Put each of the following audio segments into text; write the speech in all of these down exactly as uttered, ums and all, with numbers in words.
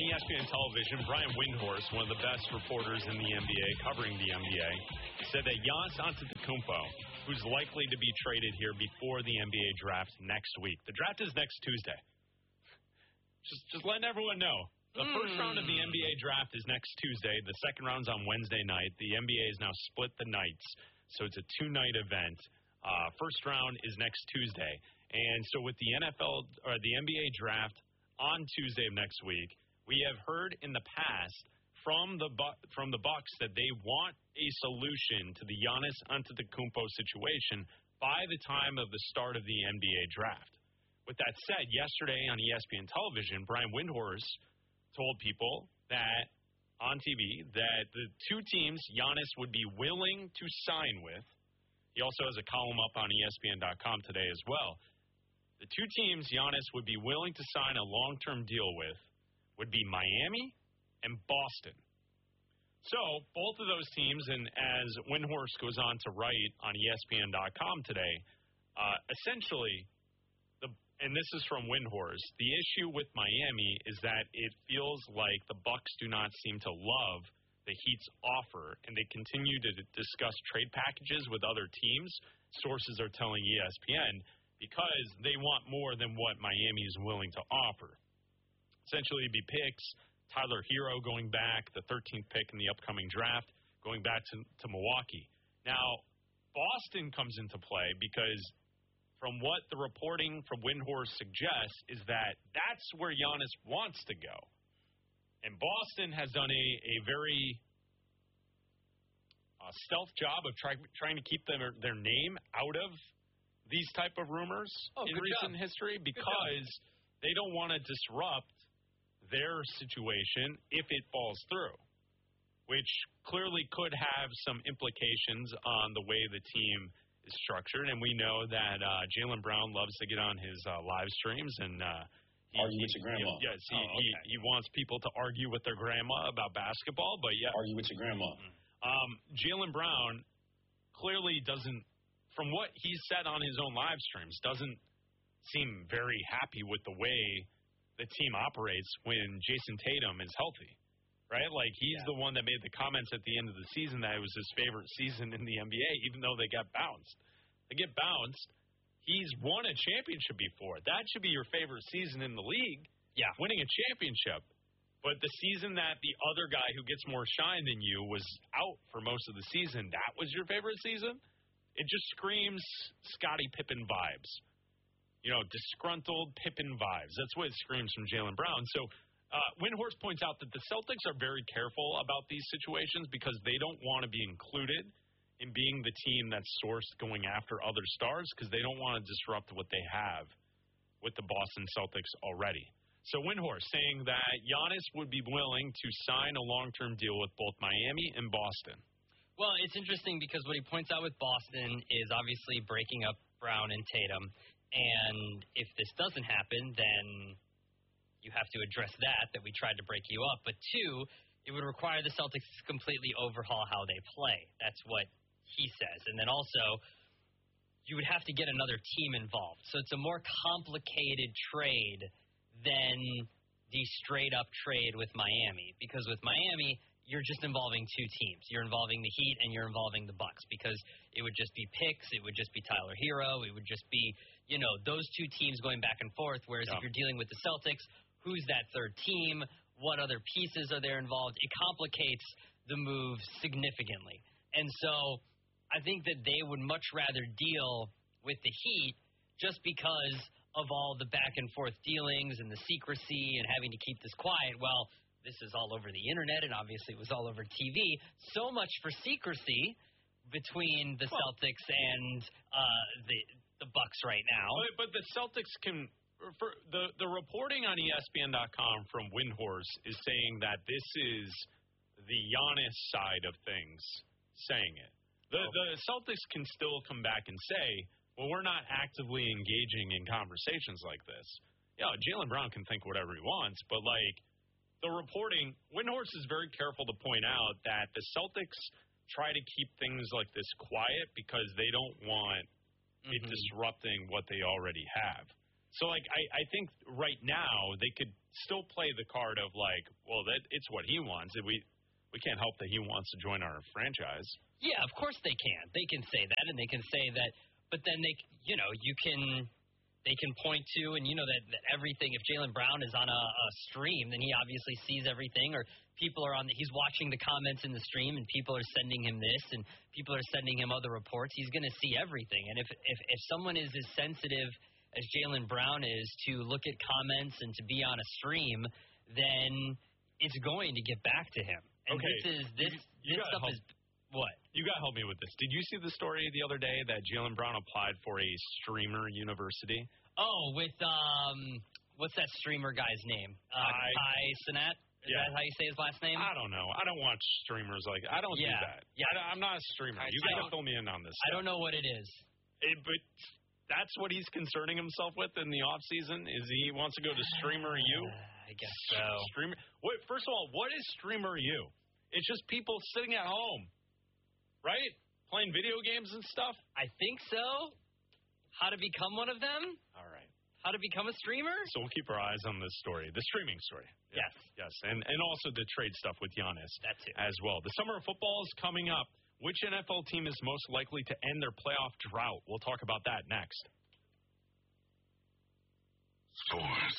E S P N television, Brian Windhorst, one of the best reporters in the N B A, covering the N B A, said that Giannis Antetokounmpo, who's likely to be traded here before the N B A draft next week. The draft is next Tuesday. Just, just letting everyone know. The mm. first round of the N B A draft is next Tuesday. The second round's on Wednesday night. The N B A has now split the nights, so it's a two-night event. Uh, first round is next Tuesday. And so with the N F L or the N B A draft on Tuesday of next week, we have heard in the past from the from the Bucks that they want a solution to the Giannis Antetokounmpo situation by the time of the start of the N B A draft. With that said, yesterday on E S P N television, Brian Windhorst told people that on T V that the two teams Giannis would be willing to sign with. He also has a column up on E S P N dot com today as well. The two teams Giannis would be willing to sign a long-term deal with would be Miami and Boston. So both of those teams, and as Windhorst goes on to write on E S P N dot com today, uh, essentially, the and this is from Windhorst, the issue with Miami is that it feels like the Bucks do not seem to love the Heat's offer, and they continue to discuss trade packages with other teams, sources are telling E S P N, because they want more than what Miami is willing to offer. Essentially, it'd be picks, Tyler Hero going back, the thirteenth pick in the upcoming draft, going back to, to Milwaukee. Now, Boston comes into play because from what the reporting from Windhorst suggests is that that's where Giannis wants to go. And Boston has done a, a very uh, stealth job of try, trying to keep their, their name out of these type of rumors oh, in recent job. history because they don't want to disrupt their situation if it falls through, which clearly could have some implications on the way the team is structured. And we know that uh, Jaylen Brown loves to get on his uh, live streams and uh, he, argue with your grandma. He, yes, he, oh, okay. he, he wants people to argue with their grandma about basketball. But yeah, argue with your grandma. Um, Jaylen Brown clearly doesn't, from what he said on his own live streams, doesn't seem very happy with the way the team operates when Jason Tatum is healthy, right? Like, he's yeah. the one that made the comments at the end of the season that it was his favorite season in the N B A, even though they got bounced. They get bounced. He's won a championship before. That should be your favorite season in the league. Yeah. Winning a championship. But the season that the other guy who gets more shine than you was out for most of the season, that was your favorite season? It just screams Scottie Pippen vibes. You know, disgruntled Pippen vibes. That's what it screams from Jaylen Brown. So uh, Windhorst points out that the Celtics are very careful about these situations because they don't want to be included in being the team that's sourced going after other stars because they don't want to disrupt what they have with the Boston Celtics already. So Windhorst saying that Giannis would be willing to sign a long-term deal with both Miami and Boston. Well, it's interesting because what he points out with Boston is obviously breaking up Brown and Tatum. And if this doesn't happen, then you have to address that, that we tried to break you up. But two, it would require the Celtics to completely overhaul how they play. That's what he says. And then also, you would have to get another team involved. So it's a more complicated trade than the straight-up trade with Miami. Because with Miami, you're just involving two teams. You're involving the Heat and you're involving the Bucks because it would just be picks. It would just be Tyler Hero. It would just be, you know, those two teams going back and forth. Whereas yeah. if you're dealing with the Celtics, who's that third team? What other pieces are there involved? It complicates the move significantly. And so I think that they would much rather deal with the Heat just because of all the back and forth dealings and the secrecy and having to keep this quiet. Well, this is all over the internet, and obviously it was all over T V. So much for secrecy between the well, Celtics and uh, the the Bucks right now. But, but the Celtics can for the the reporting on E S P N dot com from Windhorst is saying that this is the Giannis side of things saying it. The okay. the Celtics can still come back and say, well, we're not actively engaging in conversations like this. Yeah, Jaylen Brown can think whatever he wants, but like. The reporting, Windhorst is very careful to point out that the Celtics try to keep things like this quiet because they don't want mm-hmm. it disrupting what they already have. So, like, I, I think right now they could still play the card of, like, well, that it's what he wants. And we, we can't help that he wants to join our franchise. Yeah, of course they can. They can say that, and they can say that. But then they, you know, you can, they can point to, and you know that, that everything. If Jaylen Brown is on a, a stream, then he obviously sees everything. Or people are on, the, he's watching the comments in the stream, and people are sending him this, and people are sending him other reports. He's going to see everything. And if if if someone is as sensitive as Jaylen Brown is to look at comments and to be on a stream, then it's going to get back to him. And okay. this is this, you, you this stuff help, is what? You got to help me with this. Did you see the story the other day that Jaylen Brown applied for a streamer university? Oh, with um, what's that streamer guy's name? Uh, I, Kai Cenat? Is yeah. that how you say his last name? I don't know. I don't watch streamers like I don't yeah. do that. Yeah, I, I'm not a streamer. I, you got to fill me in on this. I stuff. don't know what it is. It, but that's what he's concerning himself with in the off season. Is he wants to go to Streamer U? Uh, I guess so. Streamer. What? First of all, what is Streamer U? It's just people sitting at home, right? Playing video games and stuff. I think so. How to become one of them? All right. How to become a streamer? So we'll keep our eyes on this story, the streaming story. Yes. Yes, and and also the trade stuff with Giannis. That too. As well. The summer of football is coming up. Which N F L team is most likely to end their playoff drought? We'll talk about that next. Sports.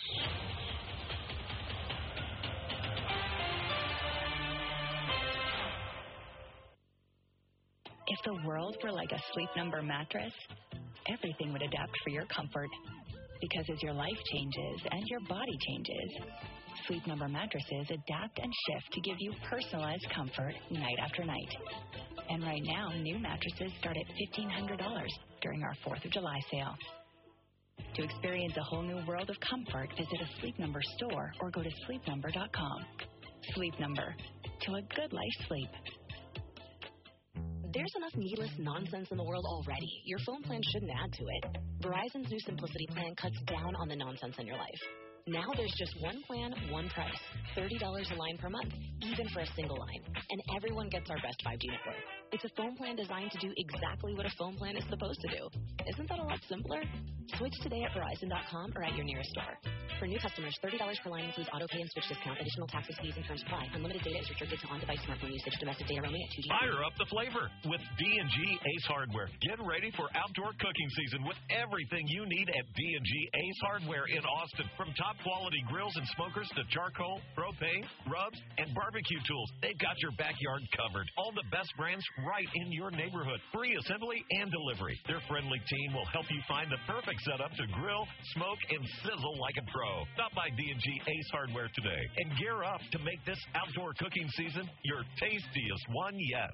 If the world were like a Sleep Number mattress, everything would adapt for your comfort. Because as your life changes and your body changes, Sleep Number mattresses adapt and shift to give you personalized comfort night after night. And right now, new mattresses start at fifteen hundred dollars during our fourth of July sale. To experience a whole new world of comfort, visit a Sleep Number store or go to sleep number dot com. Sleep Number. To a good life sleep. There's enough needless nonsense in the world already. Your phone plan shouldn't add to it. Verizon's new Simplicity plan cuts down on the nonsense in your life. Now there's just one plan, one price. thirty dollars a line per month, even for a single line. And everyone gets our best five G network. It's a phone plan designed to do exactly what a phone plan is supposed to do. Isn't that a lot simpler? Switch today at Verizon dot com or at your nearest store. For new customers, thirty dollars per line includes auto pay and switch discount. Additional taxes, fees, and terms apply. Unlimited data is restricted to on-device smartphone usage. Domestic data roaming at two G. Fire up the flavor with D and G Ace Hardware. Get ready for outdoor cooking season with everything you need at D and G Ace Hardware in Austin. From top quality grills and smokers to charcoal, propane, rubs, and barbecue tools, they've got your backyard covered. All the best brands right in your neighborhood. Free assembly and delivery. Their friendly team will help you find the perfect setup to grill, smoke, and sizzle like a pro. Stop by D and G Ace Hardware today and gear up to make this outdoor cooking season your tastiest one yet.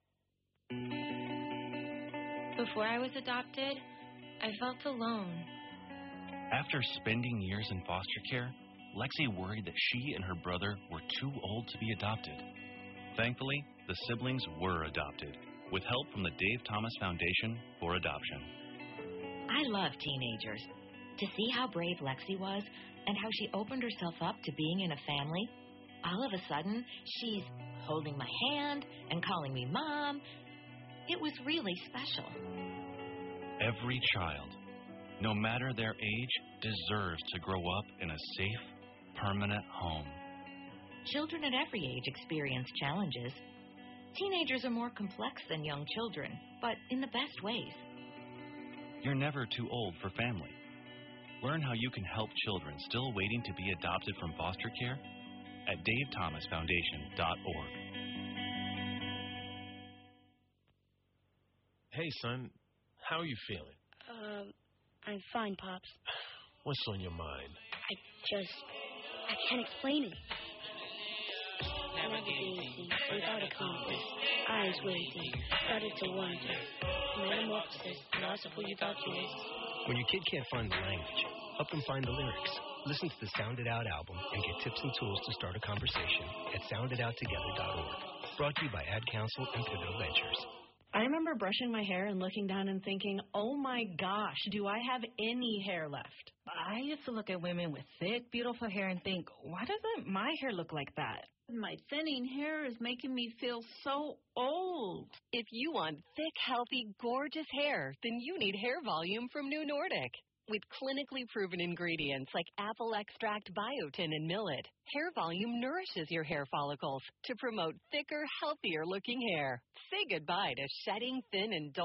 Before I was adopted, I felt alone. After spending years in foster care, Lexi worried that she and her brother were too old to be adopted. Thankfully, the siblings were adopted, with help from the Dave Thomas Foundation for Adoption. I love teenagers. To see how brave Lexi was and how she opened herself up to being in a family, all of a sudden, she's holding my hand and calling me Mom. It was really special. Every child, no matter their age, deserves to grow up in a safe, permanent home. Children at every age experience challenges. Teenagers are more complex than young children, but in the best ways. You're never too old for family. Learn how you can help children still waiting to be adopted from foster care at dave thomas foundation dot org. Hey, son, how are you feeling? Um, uh, I'm fine, Pops. What's on your mind? I just, I can't explain it. Navigating without a compass, eyes waiting, started to wonder. Metamorphosis, loss of who you thought you was. When your kid can't find the language, help them find the lyrics. Listen to the Sound It Out album and get tips and tools to start a conversation at sound it out together dot org. Brought to you by Ad Council and Pivotal Ventures. I remember brushing my hair and looking down and thinking, oh my gosh, do I have any hair left? I used to look at women with thick, beautiful hair and think, why doesn't my hair look like that? My thinning hair is making me feel so old. If you want thick, healthy, gorgeous hair, then you need Hair Volume from New Nordic. With clinically proven ingredients like apple extract, biotin, and millet, Hair Volume nourishes your hair follicles to promote thicker, healthier looking hair. Say goodbye to shedding, thin, and dull